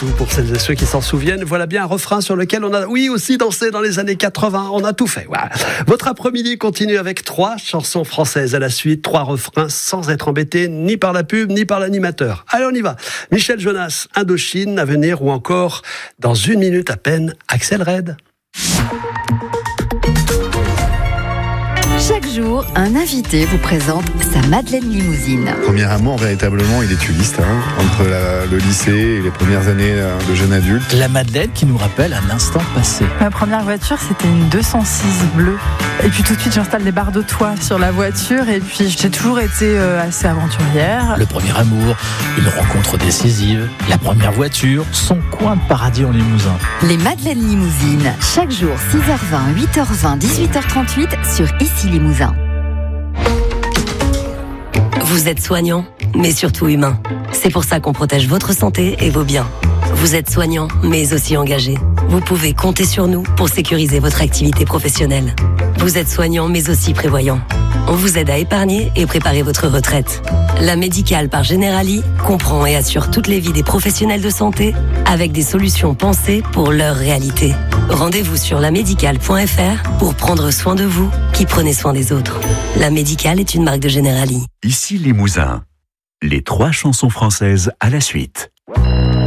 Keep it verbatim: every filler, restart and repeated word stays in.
Picsou, pour celles et ceux qui s'en souviennent. Voilà bien un refrain sur lequel on a, oui, aussi dansé dans les années quatre-vingts. On a tout fait. Voilà. Votre après-midi continue avec trois chansons françaises à la suite, trois refrains sans être embêté ni par la pub ni par l'animateur. Allez, on y va. Michel Jonas, Indochine, à venir, ou encore, dans une minute à peine, Axel Red. Chaque jour, un invité vous présente sa Madeleine Limousine. Premier amour, véritablement, il est tuliste, hein, entre la, le lycée et les premières années de jeune adulte. La Madeleine qui nous rappelle un instant passé. Ma première voiture, c'était une deux cent six bleue. Et puis tout de suite, j'installe des barres de toit sur la voiture. Et puis j'ai toujours été assez aventurière. Le premier amour, une rencontre décisive, la première voiture, son coin de paradis en Limousin. Les Madeleines Limousines, chaque jour six heures vingt, huit heures vingt, dix-huit heures trente-huit sur Ici Limousin. Vous êtes soignant, mais surtout humain. C'est pour ça qu'on protège votre santé et vos biens. Vous êtes soignant, mais aussi engagé. Vous pouvez compter sur nous pour sécuriser votre activité professionnelle. Vous êtes soignant, mais aussi prévoyant. On vous aide à épargner et préparer votre retraite. La Médicale par Generali comprend et assure toutes les vies des professionnels de santé avec des solutions pensées pour leur réalité. Rendez-vous sur la médicale point f r pour prendre soin de vous qui prenez soin des autres. La Médicale est une marque de Generali. Ici Limousin. Les trois chansons françaises à la suite.